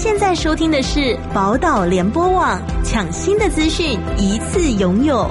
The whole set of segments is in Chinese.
现在收听的是宝岛联播网，抢新的资讯，一次拥有。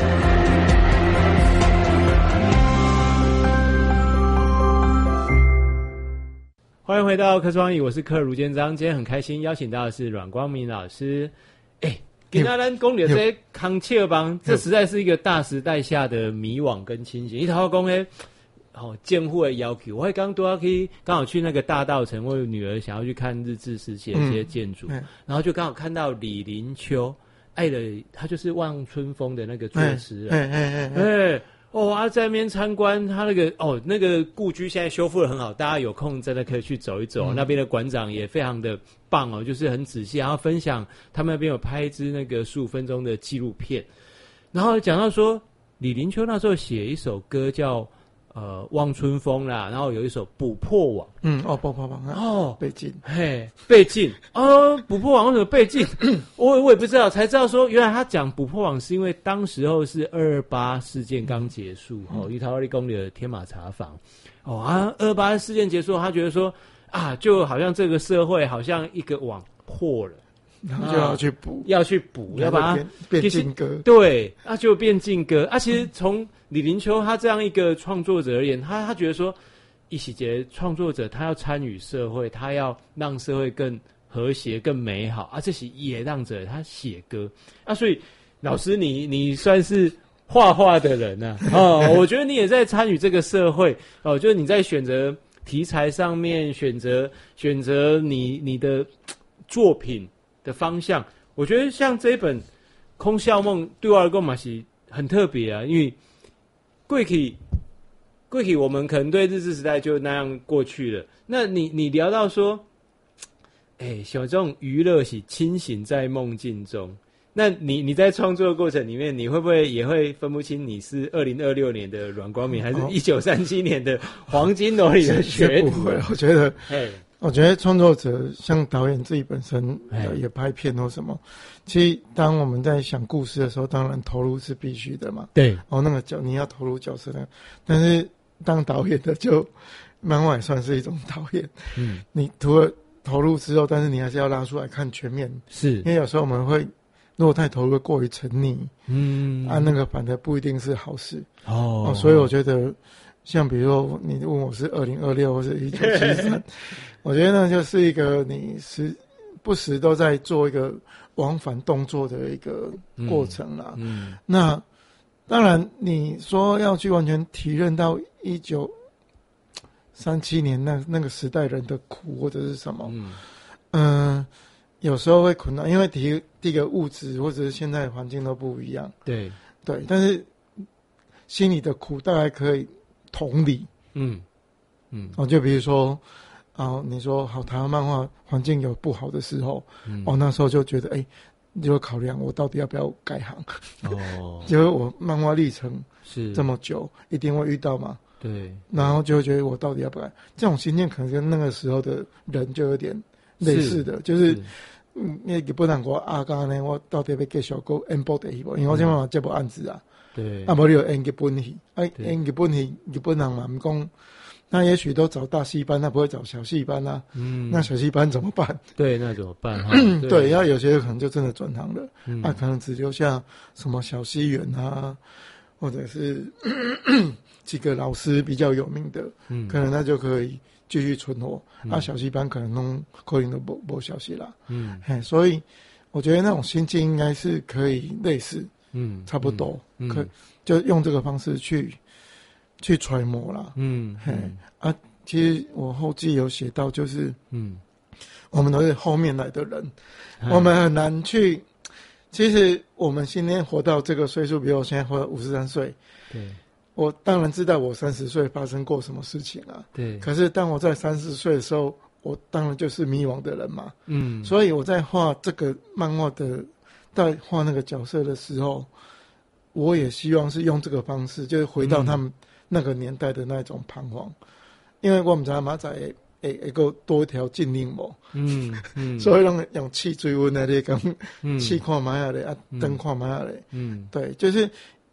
欢迎回到科创意，我是柯如坚章。今天很开心邀请到的是阮光明老师。今天咱讲的这康切帮，这实在是一个大时代下的迷惘跟清醒。一头讲建户的要求，我刚多刚好去那个大稻埕，我女儿想要去看日治时期的一些建筑，然后就刚好看到李林秋，他就是望春风的那个作词人，在那边参观他那个故居，现在修复得很好，大家有空真的可以去走一走。那边的馆长也非常的棒哦，就是很仔细，然后分享他们那边有拍一支那个15分钟的纪录片，然后讲到说李林秋那时候写一首歌叫望春风啦，然后有一首捕破网， 捕破网被禁， 被禁捕破网为什么被禁？我也不知道，才知道说原来他讲捕破网是因为当时候是228事件刚结束，于桃花公里的天马茶坊，228事件结束，他觉得说就好像这个社会好像一个网破了。 然后就要去补， 要把它变禁歌， 对，就变禁歌。其实从李林秋他这样一个创作者而言，他觉得说，一喜节创作者他要参与社会，他要让社会更和谐、更美好这些也让着他写歌所以老师你算是画画的人我觉得你也在参与这个社会就是你在选择题材上面，选择你的作品的方向，我觉得像这一本《空笑梦》对我来说嘛是很特别因为过去我们可能对日治时代就那样过去了。那你聊到说，像这种娱乐是清醒在梦境中，那你在创作的过程里面，你会不会也会分不清你是2026年的阮光明，还是1937年的黄金楼里的学徒？ 不会，我觉得创作者像导演自己本身也拍片或什么，其实当我们在想故事的时候，当然投入是必须的嘛。 对， 那个你要投入角色的，但是当导演的就漫画也算是一种导演。你除了投入之后，但是你还是要拉出来看全面， 是因为有时候我们会如果太投入会过于沉溺，那个反而不一定是好事所以我觉得。像比如说你问我是2026或是1973我觉得那就是一个你不时都在做一个往返动作的一个过程啦。那当然你说要去完全体认到1937年那个时代人的苦或者是什么有时候会困难，因为第一个物质或者是现在的环境都不一样。对，但是心里的苦大概可以同理，就比如说，你说好台湾漫画环境有不好的时候，那时候就觉得，就会考量我到底要不要改行，就是我漫画历程是这么久，一定会遇到嘛，对，然后就会觉得我到底要不要改，这种心境可能跟那个时候的人就有点类似的，就是日本人我呢，我到底要继续go演部第一部，因为我现在接部案子对，没有演日本戏，演日本戏，日本人嘛，不讲，那也许都找大戏班，那不会找小戏班那小戏班怎么办？ 对，那怎么办？ 对，要有些可能就真的转行了，可能只留下什么小戏员或者是几个老师比较有名的，可能那就可以继续存活。小戏班可能可能都没消息啦。所以我觉得那种心境应该是可以类似。差不多，就用这个方式去揣摩啦。其实我后记有写到，就是我们都是后面来的人，我们很难去。其实我们今天活到这个岁数，比如我现在活到53岁，对，我当然知道我30岁发生过什么事情对。可是当我在30岁的时候，我当然就是迷惘的人嘛。所以我在画这个漫画的。在画那个角色的时候，我也希望是用这个方式，就是回到他们那个年代的那种彷徨，因为我们知道马仔会够多一条禁令无，所以用气追温那里讲，气看买下来灯看买下来，对，就是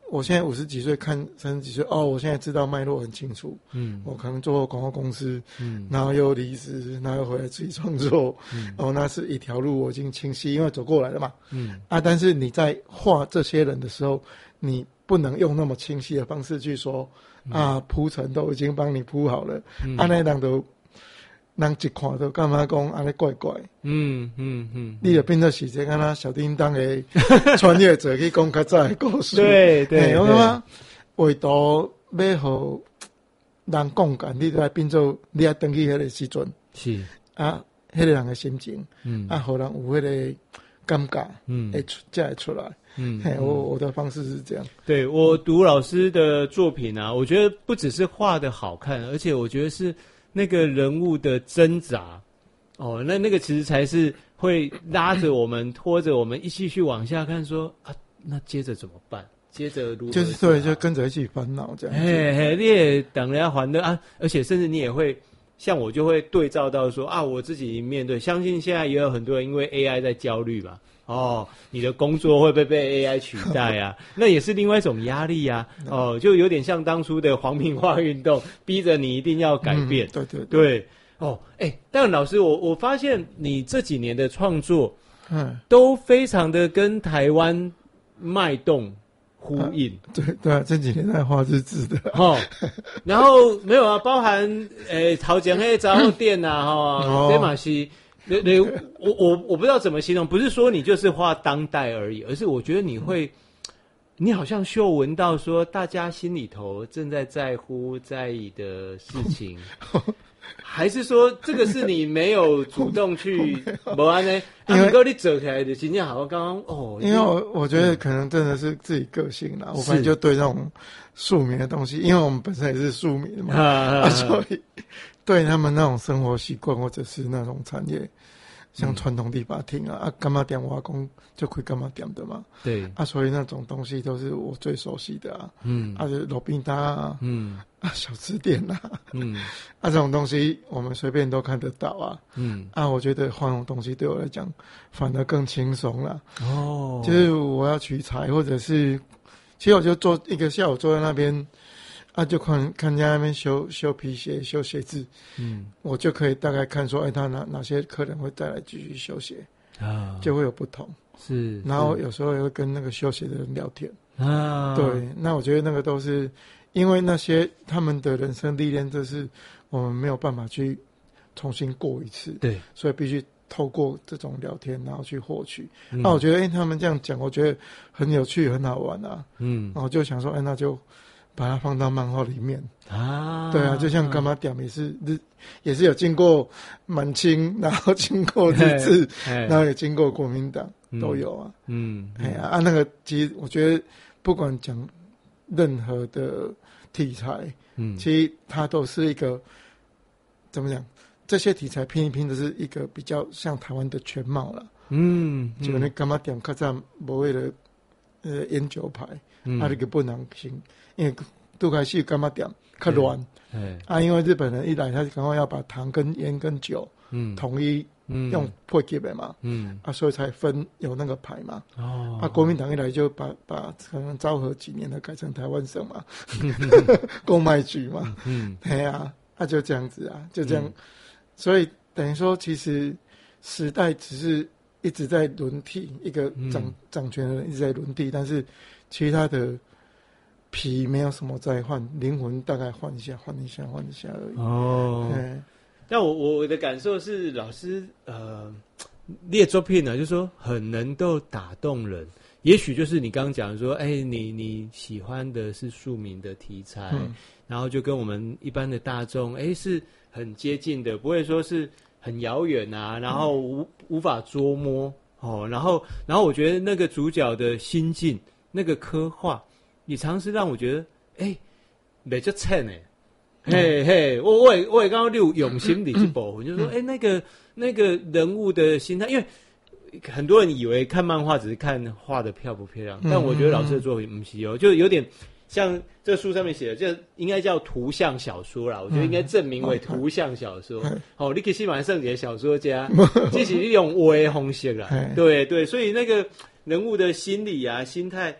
我现在50几岁看30几岁，我现在知道脉络很清楚。我可能做过广告公司，然后又离职，然后又回来自己创作。那是一条路，我已经清晰，因为走过来了嘛。但是你在画这些人的时候，你不能用那么清晰的方式去说铺陈都已经帮你铺好了，那人都。人一看都干嘛讲安尼怪怪，你就变作是这敢若小叮当的穿越者去讲较早的故事。 对对， 我感觉唯独要互人共感，你就要变作你要登去迄个时阵， 是迄个人的心情，互人有迄个感觉，才会出来。我的方式是这样。 对，我读老师的作品啊，我觉得不只是画的好看，而且我觉得是。那个人物的挣扎，那个其实才是会拉着我们、拖着我们一起去往下看说，那接着怎么办？接着如何？ 就是对，就跟着一起烦恼这样子。 你也等人家还的而且甚至你也会像我就会对照到说我自己面对，相信现在也有很多人因为 AI 在焦虑嘛。你的工作会不会被 AI 取代啊？那也是另外一种压力啊。就有点像当初的皇民化运动，逼着你一定要改变。对。但老师，我发现你这几年的创作，都非常的跟台湾脉动呼应。 对，这几年在画日志的。 然后没有包含头前那杂货店这嘛是。我不知道怎么形容，不是说你就是画当代而已，而是我觉得你好像嗅闻到说大家心里头正在乎在意的事情，还是说这个是你没有主动去不然呢？如果你走起来的今天好像刚刚因为我觉得可能真的是自己个性啦，我反正就对那种庶民的东西，因为我们本身也是庶民嘛，所以对他们那种生活习惯或者是那种产业。像传统理发厅干嘛店瓦工就开干嘛店的嘛， 对所以那种东西都是我最熟悉的就是路边摊小吃店这种东西我们随便都看得到我觉得画那种东西对我来讲反而更轻松啦。就是我要取材或者是，其实我就做一个下午坐在那边。就看人家那边修皮鞋、修鞋子，我就可以大概看说，他哪些客人会再来继续修鞋就会有不同。 是， 然后有时候也会跟那个修鞋的人聊天对，那我觉得那个都是因为那些他们的人生历练，这是我们没有办法去重新过一次， 对， 所以必须透过这种聊天，然后去获取。我觉得他们这样讲，我觉得很有趣、很好玩然后就想说，那就。把它放到漫画里面对就像干嘛点也是有经过满清，然后经过日治，然后也经过国民党，都有那个其实我觉得不管讲任何的题材，其实它都是一个怎么讲？这些题材拼一拼的是一个比较像台湾的全貌了。就那干嘛点较早无为了烟酒牌，那个不能行。因为都开始干嘛点较乱因为日本人一来，他就赶快要把糖跟烟跟酒统一用配给的嘛所以才分有那个牌嘛国民党一来就把可能昭和几年的改成台湾省嘛公卖局嘛就这样子就这样所以等于说其实时代只是一直在轮替，一个掌权的人一直在轮替，但是其他的皮没有什么在换，灵魂大概换一下而已。 但我的感受是，老师列作品呢，就是说很能够打动人。也许就是你刚刚讲说，你喜欢的是庶民的题材，然后就跟我们一般的大众，是很接近的，不会说是很遥远然后无法捉摸然后我觉得那个主角的心境，那个刻画。你常是让我觉得，没这称我也刚刚有用心理去保护，就是说，那个人物的心态，因为很多人以为看漫画只是看画的漂不漂亮，但我觉得老师的作品不是就有点像这书上面写的，就应该叫图像小说啦。我觉得应该证明为图像小说。你可以马上写小说家，这是一种画的方式啦。对对，所以那个人物的心理心态。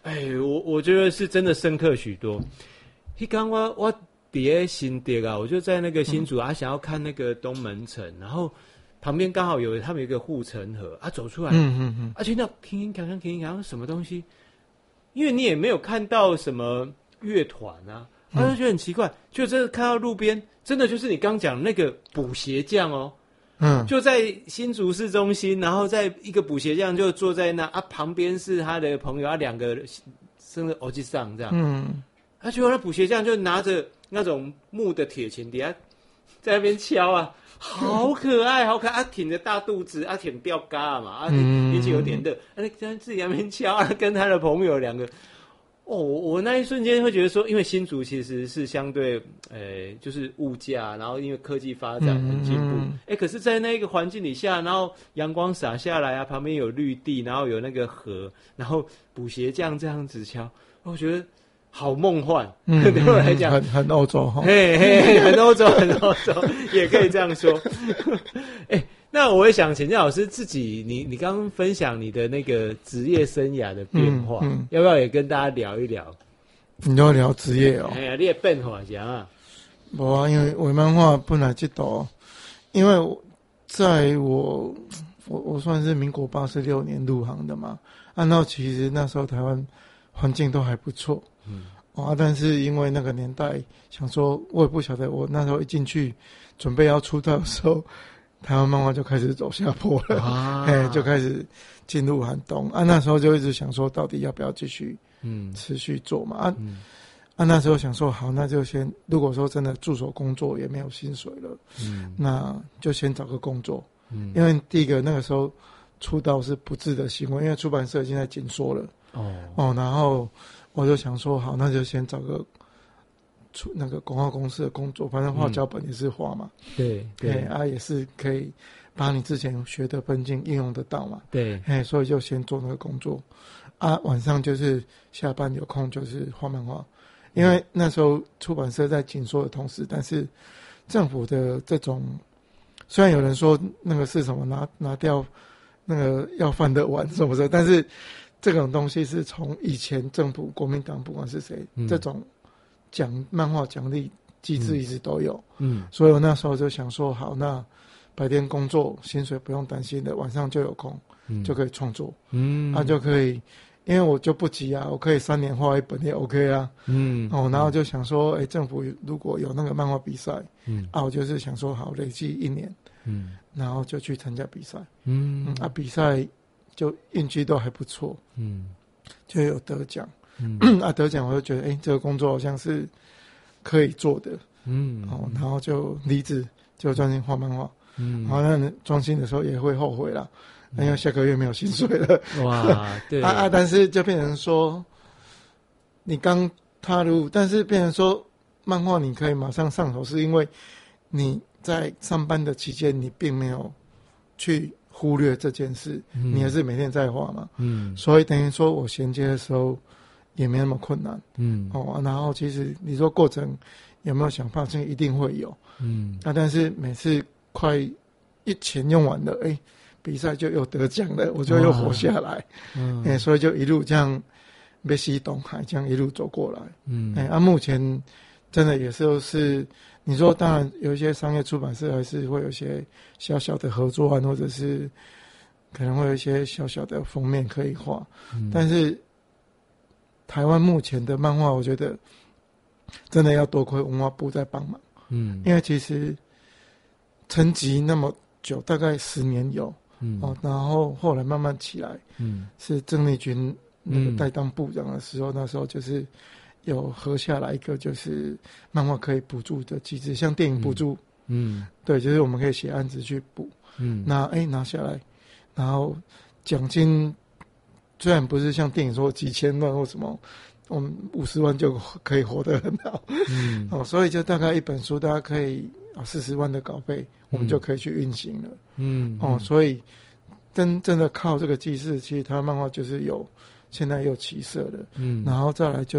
我觉得是真的深刻许多。一刚我在新店啊，我就在那个新竹想要看那个东门城，然后旁边刚好他们有一个护城河走出来，而且那听什么东西，因为你也没有看到什么乐团啊，就觉得很奇怪，就真的看到路边，真的就是你刚讲那个补鞋匠哦。就在新竹市中心，然后在一个补鞋匠就坐在那旁边是他的朋友两个生的欧吉桑这样，结果那补鞋匠就拿着那种木的铁钳底下在那边敲啊，好可爱，好可爱，挺着大肚子，挺吊嘎嘛，年纪有点热，自己在那边敲跟他的朋友两个。我那一瞬间会觉得说，因为新竹其实是相对，就是物价，然后因为科技发展很进步，可是，在那个环境底下，然后阳光洒下来旁边有绿地，然后有那个河，然后补鞋匠这样子敲，我觉得好梦幻，对我来讲， 很欧洲哈， 很欧洲，很欧洲，也可以这样说，那我也想请教老师自己，你刚刚分享你的那个职业生涯的变化，要不要也跟大家聊一聊？ 你要聊职业哦？ 你的变化是啊？ 无啊，因为画漫画本来这度，因为在我算是民国86年入行的嘛，按照其实那时候台湾环境都还不错，但是因为那个年代想说，我也不晓得，我那时候一进去准备要出道的时候。台湾漫画就开始走下坡了，就开始进入寒冬那时候就一直想说，到底要不要继续持续做嘛？那时候想说，好，那就先，如果说真的助手工作也没有薪水了，那就先找个工作，因为第一个那个时候出道是不智的行为，因为出版社现在紧缩了，然后我就想说，好，那就先找个。那个广告公司的工作，反正画脚本也是画嘛， 对， 也是可以把你之前学的分镜应用得到嘛， 对， 所以就先做那个工作，晚上就是下班有空就是画漫画，因为那时候出版社在紧缩的同时，但是政府的这种，虽然有人说那个是什么拿掉那个要饭的碗什么的，但是这种东西是从以前政府国民党不管是谁，这种。漫画奖励机制一直都有，所以我那时候就想说，好，那白天工作薪水不用担心的，晚上就有空，就可以创作，就可以，因为我就不急啊，我可以3年画一本也 OK 啊，然后就想说，政府如果有那个漫画比赛，我就是想说，好，累计1年，然后就去参加比赛，比赛就运气都还不错，就有得奖。得奖我就觉得这个工作好像是可以做的，然后就离职，就专心画漫画，然后那专心的时候也会后悔啦，因为下个月没有薪水了， 哇，对但是就变成说你刚踏入，但是变成说漫画你可以马上上手，是因为你在上班的期间你并没有去忽略这件事，你还是每天在画嘛，所以等于说我衔接的时候也没那么困难，然后其实你说过程有没有想放弃，一定会有，但是每次快钱用完了，比赛就又得奖了，我就又活下来，所以就一路这样被西东海这样一路走过来，目前真的也是你说，当然有一些商业出版社还是会有一些小小的合作或者是可能会有一些小小的封面可以画，但是台湾目前的漫画，我觉得真的要多亏文化部在帮忙。因为其实沉寂那么久，大概10年有，然后后来慢慢起来，是郑丽君那个代当部长的时候，那时候就是有合下来一个就是漫画可以补助的机制，像电影补助，对，就是我们可以写案子去补，拿下来，然后奖金。虽然不是像电影说几千万或什么，我们50万就可以活得很好，所以就大概一本书大家可以40万的稿费，我们就可以去运行了，所以真的靠这个机制，其实台湾漫画就是现在有起色的，然后再来就是，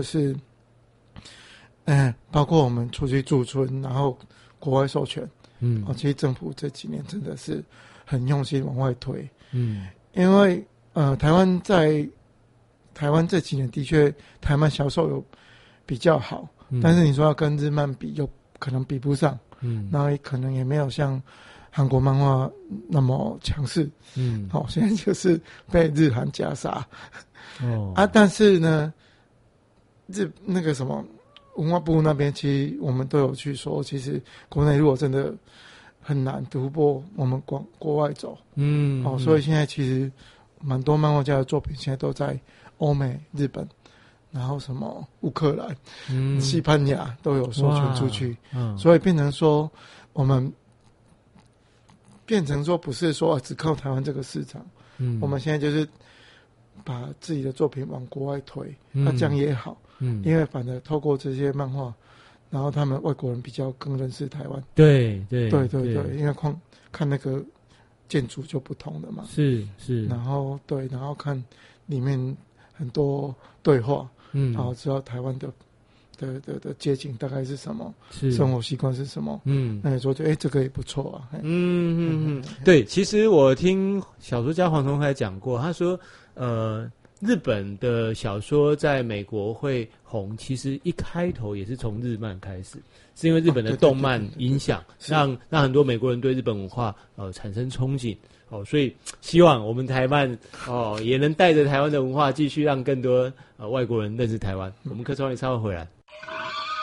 包括我们出去驻村，然后国外授权，其实政府这几年真的是很用心往外推，因为台湾在台湾这几年的确台漫销售有比较好，但是你说要跟日漫比，又可能比不上，然后可能也没有像韩国漫画那么强势，现在就是被日韩夹杀，但是呢，那个什么文化部那边，其实我们都有去说，其实国内如果真的很难突破，我们往国外走，所以现在其实蛮多漫画家的作品现在都在欧美、日本，然后什么乌克兰、西班牙都有授权出去，所以变成说我们变成说不是说只靠台湾这个市场，我们现在就是把自己的作品往国外推，那这样也好，因为反而透过这些漫画，然后他们外国人比较更认识台湾，对，因为看那个建筑就不同的嘛，是，然后看里面很多对话，然后知道台湾的街景大概是什么，生活习惯是什么，那你说就这个也不错啊， 对，其实我听小说家黄崇凯讲过，他说日本的小说在美国会红，其实一开头也是从日漫开始，是因为日本的动漫影响，让很多美国人对日本文化产生憧憬，所以希望我们台湾也能带着台湾的文化继续让更多外国人认识台湾。我们客串也稍后回来。